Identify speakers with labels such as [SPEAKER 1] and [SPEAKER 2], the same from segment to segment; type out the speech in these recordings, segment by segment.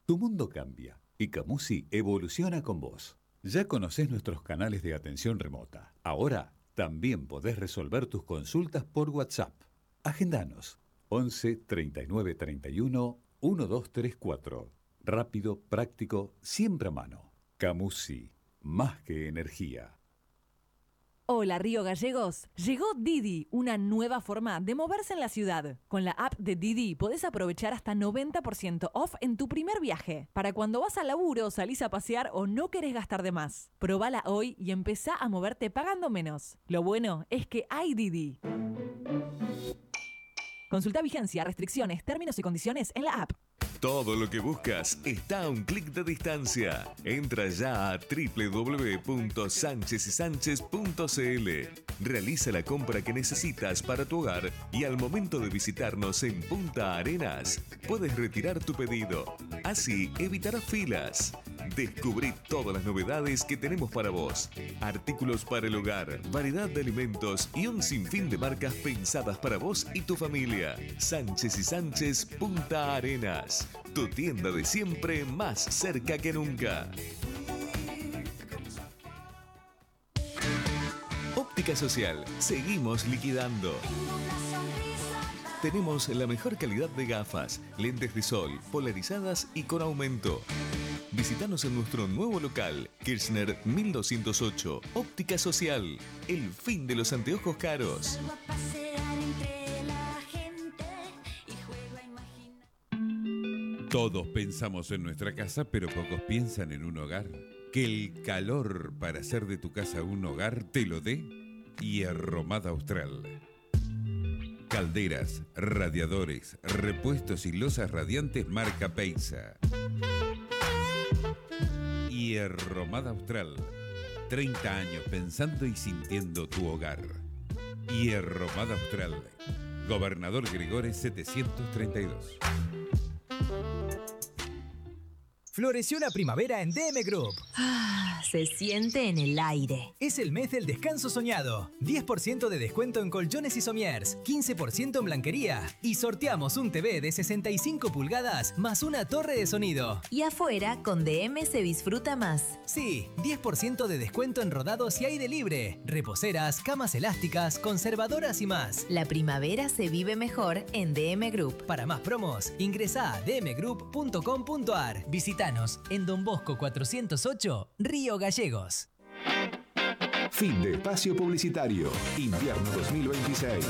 [SPEAKER 1] Tu mundo cambia y Camusi evoluciona con vos. Ya conocés nuestros canales de atención remota. Ahora también podés resolver tus consultas por WhatsApp. Agendanos 11 39 31 1234. Rápido, práctico, siempre a mano. Camusi, más que energía.
[SPEAKER 2] Hola Río Gallegos, llegó Didi, una nueva forma de moverse en la ciudad. Con la app de Didi podés aprovechar hasta 90% off en tu primer viaje. Para cuando vas al laburo, salís a pasear o no querés gastar de más. Probala hoy y empezá a moverte pagando menos. Lo bueno es que hay Didi. Consulta vigencia, restricciones, términos y condiciones en la app.
[SPEAKER 3] Todo lo que buscas está a un clic de distancia. Entra ya a www.sanchezysanchez.cl. Realiza la compra que necesitas para tu hogar y al momento de visitarnos en Punta Arenas, puedes retirar tu pedido. Así evitarás filas. Descubrí todas las novedades que tenemos para vos. Artículos para el hogar, variedad de alimentos y un sinfín de marcas pensadas para vos y tu familia. Sánchez y Sánchez Punta Arenas. Tu tienda de siempre más cerca que nunca. Óptica Social. Seguimos liquidando. Tenemos la mejor calidad de gafas, lentes de sol, polarizadas y con aumento. Visítanos en nuestro nuevo local, Kirchner 1208, Óptica Social. El fin de los anteojos caros.
[SPEAKER 4] Todos pensamos en nuestra casa, pero pocos piensan en un hogar. Que el calor para hacer de tu casa un hogar te lo dé Hierromada Austral. Calderas, radiadores, repuestos y losas radiantes marca Peisa. Hierromada Austral. 30 años pensando y sintiendo tu hogar. Hierromada Austral. Gobernador Gregores 732.
[SPEAKER 5] Floreció la primavera en DM Group.
[SPEAKER 6] Se siente en el aire.
[SPEAKER 5] Es el mes del descanso soñado. 10% de descuento en colchones y sommiers, 15% en blanquería. Y sorteamos un TV de 65 pulgadas más una torre de sonido.
[SPEAKER 6] Y afuera, con DM se disfruta más.
[SPEAKER 5] Sí, 10% de descuento en rodados y aire libre. Reposeras, camas elásticas, conservadoras y más.
[SPEAKER 6] La primavera se vive mejor en DM Group.
[SPEAKER 5] Para más promos, ingresá a dmgroup.com.ar. Visítanos en Don Bosco 408, Río Gallegos.
[SPEAKER 7] Fin de espacio publicitario. Invierno 2026.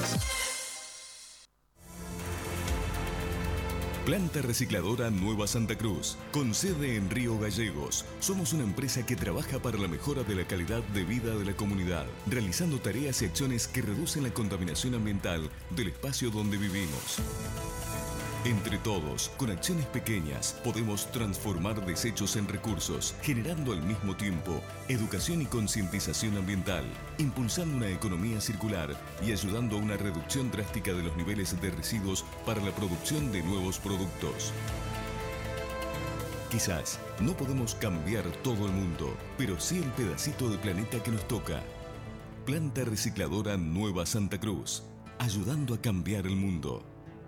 [SPEAKER 3] Planta Recicladora Nueva Santa Cruz, con sede en Río Gallegos. Somos una empresa que trabaja para la mejora de la calidad de vida de la comunidad, realizando tareas y acciones que reducen la contaminación ambiental del espacio donde vivimos. Entre todos, con acciones pequeñas, podemos transformar desechos en recursos, generando al mismo tiempo educación y concientización ambiental, impulsando una economía circular y ayudando a una reducción drástica de los niveles de residuos para la producción de nuevos productos. Quizás no podemos cambiar todo el mundo, pero sí el pedacito de planeta que nos toca. Planta Recicladora Nueva Santa Cruz, ayudando a cambiar el mundo.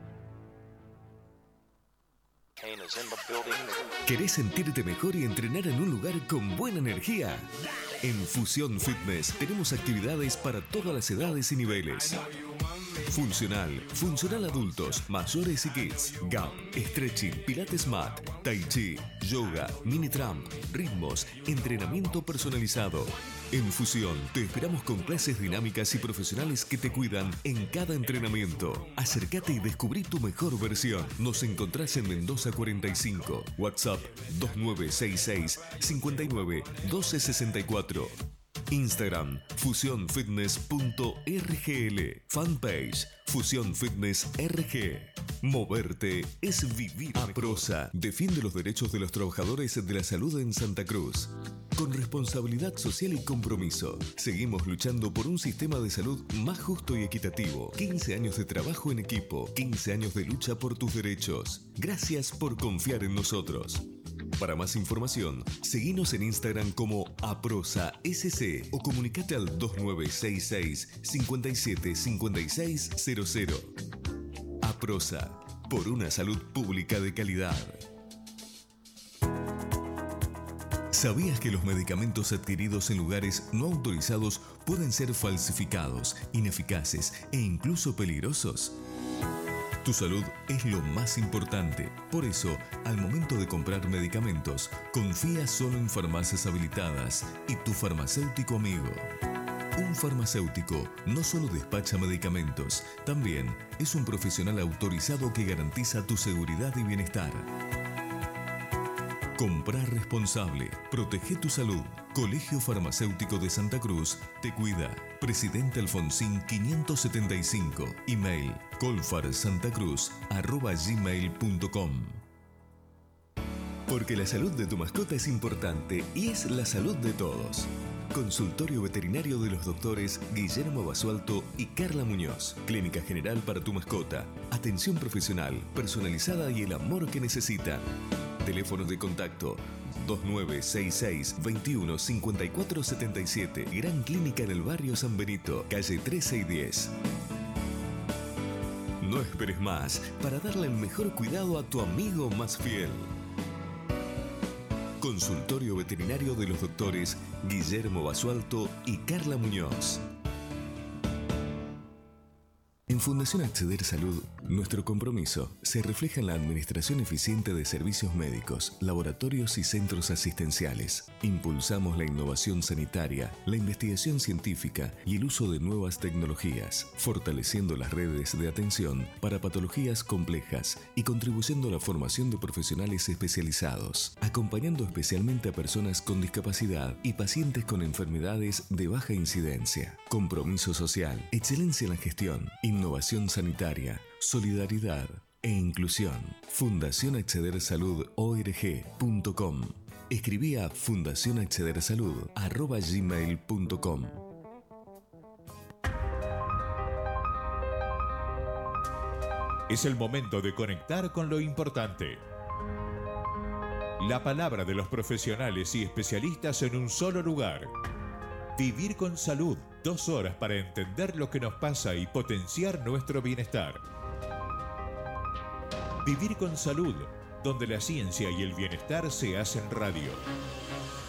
[SPEAKER 3] ¿Querés sentirte mejor y entrenar en un lugar con buena energía? En Fusión Fitness tenemos actividades para todas las edades y niveles. Funcional adultos, mayores y kids, gap, stretching, pilates mat, tai chi, yoga, mini tramp, ritmos, entrenamiento personalizado. En Fusión te esperamos con clases dinámicas y profesionales que te cuidan en cada entrenamiento. Acércate y descubrí tu mejor versión. Nos encontrás en Mendoza 45, WhatsApp 2966 59 1264. Instagram, fusionfitness.rgl. Fanpage, Fusión Fitness RG. Moverte es vivir. APROSA defiende los derechos de los trabajadores de la salud en Santa Cruz. Con responsabilidad social y compromiso, seguimos luchando por un sistema de salud más justo y equitativo. 15 años de trabajo en equipo, 15 años de lucha por tus derechos. Gracias por confiar en nosotros. Para más información, seguinos en Instagram como APROSASC o comunicate al 2966 575600. APROSA, por una salud pública de calidad. ¿Sabías que los medicamentos adquiridos en lugares no autorizados pueden ser falsificados, ineficaces e incluso peligrosos? Tu salud es lo más importante. Por eso, al momento de comprar medicamentos, confía solo en farmacias habilitadas y tu farmacéutico amigo. Un farmacéutico no solo despacha medicamentos, también es un profesional autorizado que garantiza tu seguridad y bienestar. Comprar responsable. Protege tu salud. Colegio Farmacéutico de Santa Cruz te cuida. Presidente Alfonsín 575. Email colfarsantacruz@gmail.com. Porque la salud de tu mascota es importante y es la salud de todos. Consultorio veterinario de los doctores Guillermo Basualto y Carla Muñoz. Clínica general para tu mascota. Atención profesional, personalizada y el amor que necesita. Teléfonos de contacto 2966-215477. Gran Clínica en el barrio San Benito, calle 13 y 10. No esperes más para darle el mejor cuidado a tu amigo más fiel. Consultorio veterinario de los doctores Guillermo Basualto y Carla Muñoz. En Fundación Acceder Salud, nuestro compromiso se refleja en la administración eficiente de servicios médicos, laboratorios y centros asistenciales. Impulsamos la innovación sanitaria, la investigación científica y el uso de nuevas tecnologías, fortaleciendo las redes de atención para patologías complejas y contribuyendo a la formación de profesionales especializados, acompañando especialmente a personas con discapacidad y pacientes con enfermedades de baja incidencia. Compromiso social, excelencia en la gestión, innovación sanitaria, solidaridad e inclusión. Fundación Acceder Salud ORG.com. Escribí a fundacionaccedersalud@gmail.com.
[SPEAKER 8] Es el momento de conectar con lo importante. La palabra de los profesionales y especialistas en un solo lugar. Vivir con salud. 2 horas para entender lo que nos pasa y potenciar nuestro bienestar. Vivir con salud, donde la ciencia y el bienestar se hacen radio.